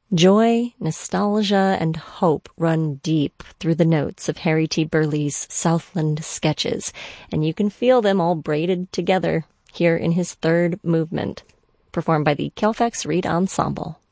Joy, nostalgia, and hope run deep through the notes of Harry T. Burleigh's Southland sketches, and you can feel them all braided together here in his third movement, performed by the Koufax Reed Ensemble.